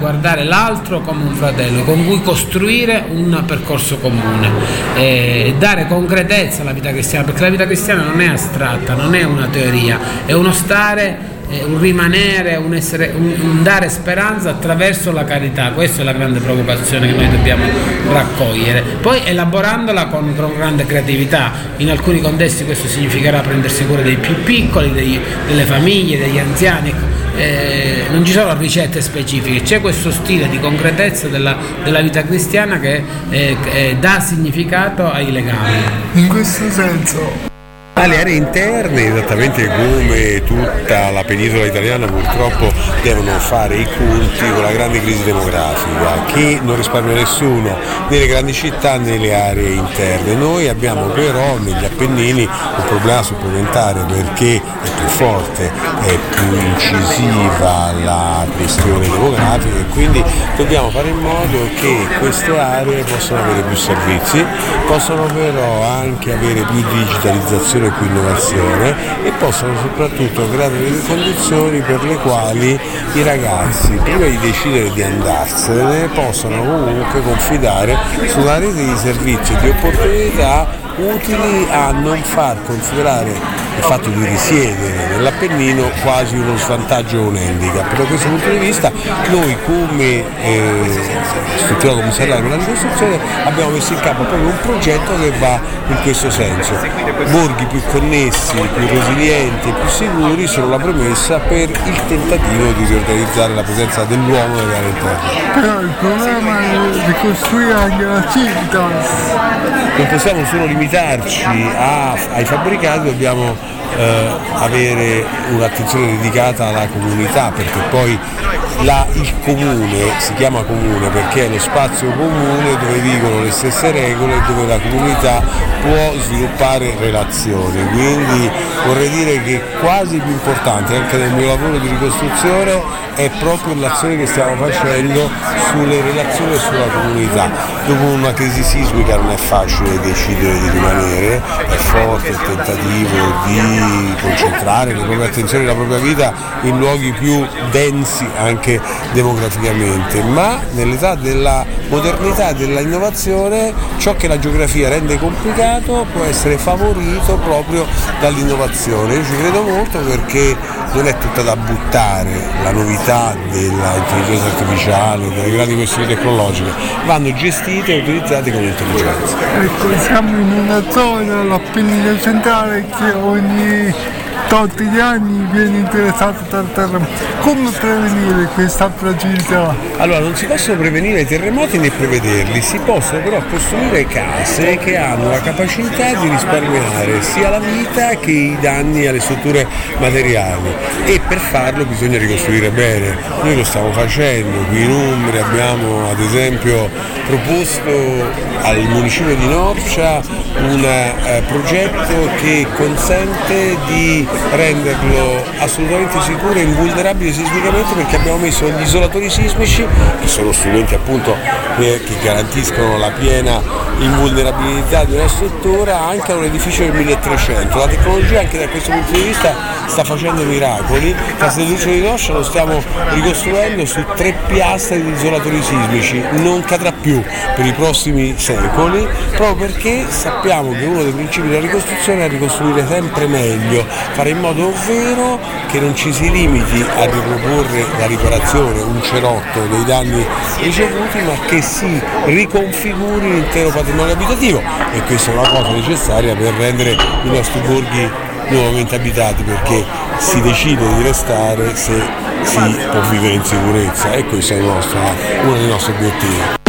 guardare l'altro come un fratello con cui costruire un percorso comune, dare concretezza alla vita cristiana, perché la vita cristiana non è astratta, non è una teoria, è uno stare, un rimanere, un dare speranza attraverso la carità. Questa è la grande preoccupazione che noi dobbiamo raccogliere, poi elaborandola con grande creatività. In alcuni contesti questo significherà prendersi cura dei più piccoli, delle famiglie, degli anziani. Non ci sono ricette specifiche, c'è questo stile di concretezza della vita cristiana che dà significato ai legami. In questo senso alle aree interne, esattamente come tutta la penisola italiana, purtroppo devono fare i conti con la grande crisi demografica che non risparmia nessuno nelle grandi città né nelle aree interne. Noi abbiamo però negli Appennini un problema supplementare, perché è più forte, è più incisiva la questione demografica, e quindi dobbiamo fare in modo che queste aree possano avere più servizi, possano però anche avere più digitalizzazione e più innovazione, e possono soprattutto creare delle condizioni per le quali i ragazzi, prima di decidere di andarsene, possano comunque confidare sulla rete di servizi e di opportunità utili a non far considerare il fatto di risiedere nell'Appennino quasi uno svantaggio o un handicap. Da questo punto di vista noi come struttura commissariale per la ricostruzione abbiamo messo in campo proprio un progetto che va in questo senso. Borghi più connessi, più resilienti e più sicuri sono la premessa per il tentativo di riorganizzare la presenza dell'uomo nelle aree interne. Però il problema è ricostruire anche la Civitas. Non possiamo solo limitarci ai fabbricati, dobbiamo avere un'attenzione dedicata alla comunità, perché poi il comune si chiama comune perché è lo spazio comune dove vivono le stesse regole e dove la comunità può sviluppare relazioni. Quindi vorrei dire che quasi più importante anche nel mio lavoro di ricostruzione è proprio l'azione che stiamo facendo sulle relazioni e sulla comunità. Dopo una crisi sismica non è facile decidere di rimanere, è forte il tentativo di concentrare le proprie attenzioni e la propria vita in luoghi più densi anche demograficamente, ma nell'età della modernità e dell'innovazione ciò che la geografia rende complicato può essere favorito proprio dall'innovazione. Io ci credo molto perché non è tutta da buttare la novità dell'intelligenza artificiale, delle grandi questioni tecnologiche, vanno gestite e utilizzate con intelligenza. Ecco, siamo in una zona, l'Appennino centrale, che ogni tot di anni viene interessato dal terremoto. Come prevenire questa fragilità? Allora, non si possono prevenire i terremoti né prevederli, si possono però costruire case che hanno la capacità di risparmiare sia la vita che i danni alle strutture materiali, e per farlo bisogna ricostruire bene. Noi lo stiamo facendo, qui in Umbria abbiamo ad esempio proposto al municipio di Norcia un progetto che consente di renderlo assolutamente sicuro e invulnerabile sismicamente, perché abbiamo messo gli isolatori sismici, che sono strumenti appunto che garantiscono la piena invulnerabilità di una struttura, anche a un edificio del 1300. La tecnologia anche da questo punto di vista sta facendo miracoli. Castel Lucio di Norcia lo stiamo ricostruendo su 3 piastre di isolatori sismici, non cadrà più per i prossimi secoli, proprio perché sappiamo che uno dei principi della ricostruzione è ricostruire sempre meglio, fare in modo ovvero che non ci si limiti a riproporre la riparazione, un cerotto dei danni ricevuti, ma che si riconfiguri l'intero patrimonio abitativo, e questa è una cosa necessaria per rendere i nostri borghi nuovamente abitati, perché si decide di restare se si può vivere in sicurezza, e questo è uno dei nostri obiettivi.